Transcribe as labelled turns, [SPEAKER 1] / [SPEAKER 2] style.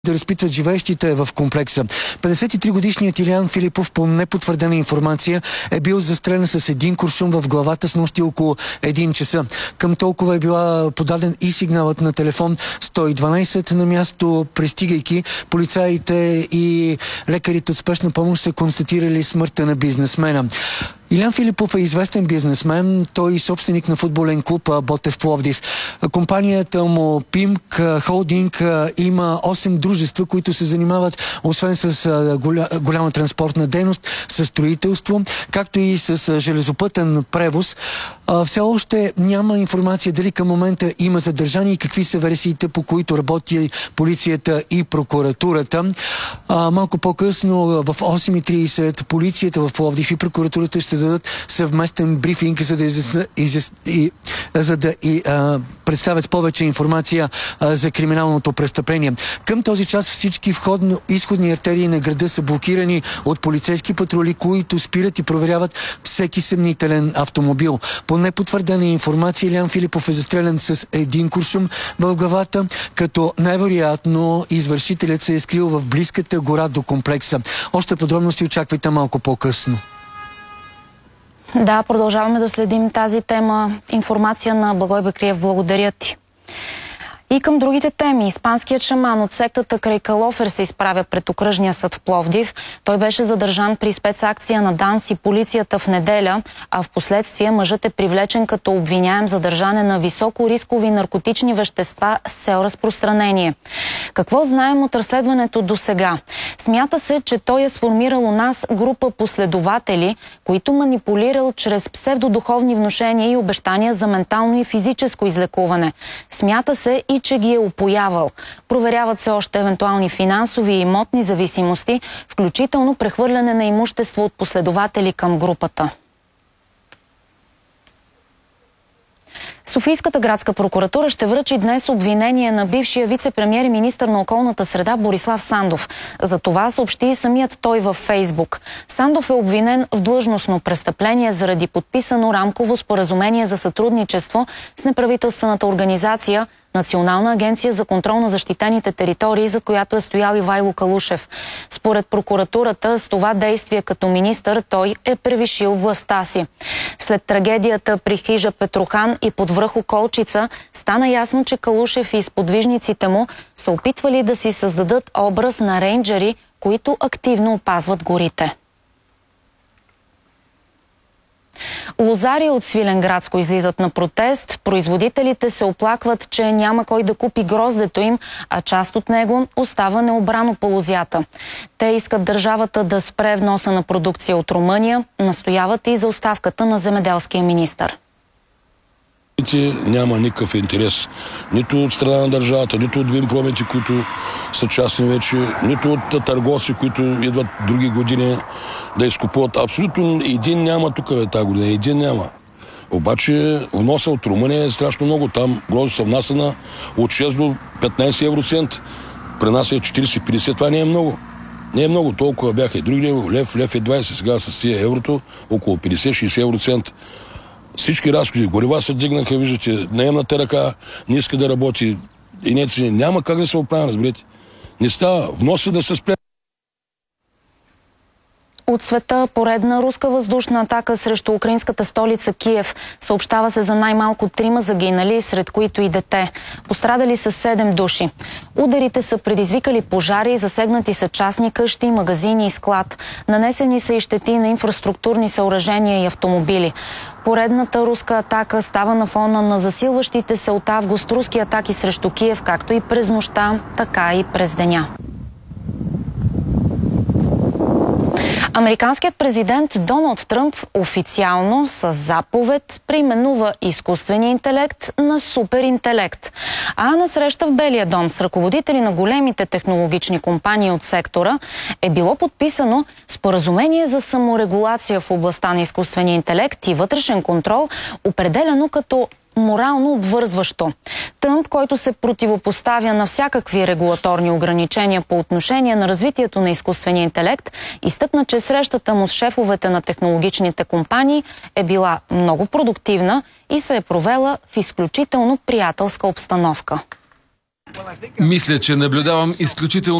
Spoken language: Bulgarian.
[SPEAKER 1] да разпитват живеещите в комплекса. 53-годишният Илиян Филипов, по непотвърдена информация, е бил застрелян с един куршум в главата с нощи около 1 часа. Към толкова е била подаден и сигналът на телефон 112. На място, пристигайки, полицаите и лекарите от спешна помощ са констатирали смъртта на бизнесмена. Илиян Филипов е известен бизнесмен. Той е собственик на футболен клуб Ботев Пловдив. Компанията му ПИМК Холдинг има 8 дружества, които се занимават освен с голяма транспортна дейност, с строителство, както и с железопътен превоз. Все още няма информация дали към момента има задържани и какви са версиите, по които работи полицията и прокуратурата. Малко по-късно в 8:30 полицията в Пловдив и прокуратурата ще дадат съвместен брифинг, за да представят повече информация за криминалното престъпление. Към този час всички входно-изходни артерии на града са блокирани от полицейски патрули, които спират и проверяват всеки съмнителен автомобил. По непотвърдена информация, Илиян Филипов е застрелян с един куршум в главата, като най-вероятно извършителят се е скрил в близката гора до комплекса. Още подробности очаквайте малко по-късно.
[SPEAKER 2] Да, продължаваме да следим тази тема. Информация на Благой Бекриев. Благодаря ти. И към другите теми. Испанският шаман от сектата край Калофер се изправя пред окръжния съд в Пловдив. Той беше задържан при спецакция на ДАНС и полицията в неделя, а в последствие мъжът е привлечен като обвиняем за държане на високорискови наркотични вещества с цел разпространение. Какво знаем от разследването до сега? Смята се, че той е сформирал у нас група последователи, които манипулирал чрез псевдодуховни внушения и обещания за ментално и физическо излекуване. Смята се и че ги е упоявал. Проверяват се още евентуални финансови и имотни зависимости, включително прехвърляне на имущество от последователи към групата. Софийската градска прокуратура ще връчи днес обвинение на бившия вице-премиер и министър на околната среда Борислав Сандов. За това съобщи и самият той във Фейсбук. Сандов е обвинен в длъжностно престъпление заради подписано рамково споразумение за сътрудничество с неправителствената организация Национална агенция за контрол на защитените територии, за която е стоял Ивайло Калушев. Според прокуратурата, с това действие като министър той е превишил властта си. След трагедията при хижа Петрохан и под връх Околчица стана ясно, че Калушев и сподвижниците му са опитвали да си създадат образ на рейнджери, които активно опазват горите. Лозари от Свиленградско излизат на протест. Производителите се оплакват, че няма кой да купи гроздето им, а част от него остава необрано по лозята. Те искат държавата да спре вноса на продукция от Румъния, настояват и за оставката на земеделския министър.
[SPEAKER 3] Няма никакъв интерес нито от страна на държавата, нито от Винпромите, които са частни вече, нито от търговци, които идват други години да изкупуват. Абсолютно един няма тук тази година, един няма. Обаче вноса от Румъния е страшно много. Там грозо са внасяна от 6 до 15 евроцент. При нас е 40-50, това не е много. Не е много, толкова бяха и други лев е 20, сега с тия еврото около 50-60 евроцент. Всички разходи, горива се дигнаха, виждате, наемната ръка не иска да работи. И няма как да се оправя, разберете. Не става, вноса да се спре.
[SPEAKER 2] От света поредна руска въздушна атака срещу украинската столица Киев. Съобщава се за най-малко 3 загинали, сред които и дете. Пострадали са 7 души. Ударите са предизвикали пожари, засегнати са частни къщи, магазини и склад. Нанесени са и щети на инфраструктурни съоръжения и автомобили. Поредната руска атака става на фона на засилващите се от август руски атаки срещу Киев, както и през нощта, така и през деня. Американският президент Доналд Тръмп официално със заповед преименува изкуствения интелект на суперинтелект. А на среща в Белия дом с ръководители на големите технологични компании от сектора е било подписано споразумение за саморегулация в областта на изкуствения интелект и вътрешен контрол, определено като морално обвързващо. Тръмп, който се противопоставя на всякакви регулаторни ограничения по отношение на развитието на изкуствения интелект, изтъкна, че срещата му с шефовете на технологичните компании е била много продуктивна и се е провела в изключително приятелска обстановка.
[SPEAKER 4] Мисля, че наблюдавам изключително